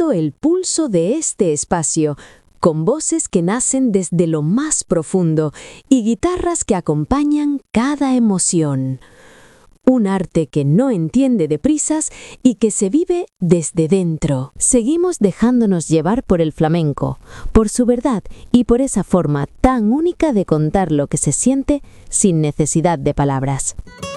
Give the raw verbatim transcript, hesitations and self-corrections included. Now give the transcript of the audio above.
sintiendo el pulso de este espacio, con voces que nacen desde lo más profundo y guitarras que acompañan cada emoción. Un arte que no entiende de prisas y que se vive desde dentro. Seguimos dejándonos llevar por el flamenco, por su verdad y por esa forma tan única de contar lo que se siente sin necesidad de palabras.